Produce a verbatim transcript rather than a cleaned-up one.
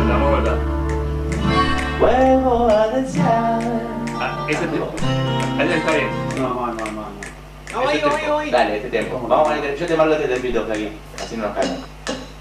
vuelta, damos vuelta. Vuelvo a desear. Ah, ese tiempo. Ahí está bien. No, no, no, no. No, voy, voy, voy. Dale, este tiempo. Vamos a ir, yo te marco este tempito de aquí. Así no nos caemos.